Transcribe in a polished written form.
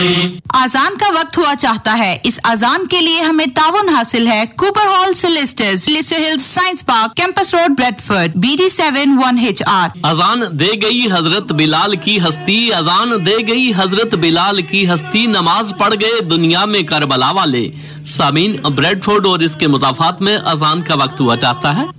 अजान का वक्त हुआ चाहता है। इस अजान के लिए हमें ताउन हासिल है Cooper hall सिलिस्टर hills science park campus road Bradford BD7 1HR। अजान दे गई हजरत बिलाल की हस्ती, अजान दे गई हजरत बिलाल की हस्ती, नमाज पढ़ गए दुनिया में करबला वाले। सामीन, ब्रेडफोर्ड और इसके मुजाफात में अजान का वक्त हुआ चाहता है।